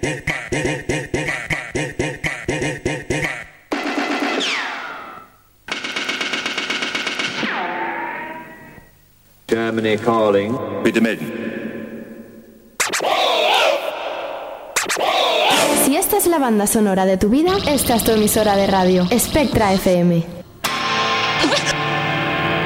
Germany calling. Bitte melden. Si esta es la banda sonora de tu vida, esta es tu emisora de radio, Spectra FM.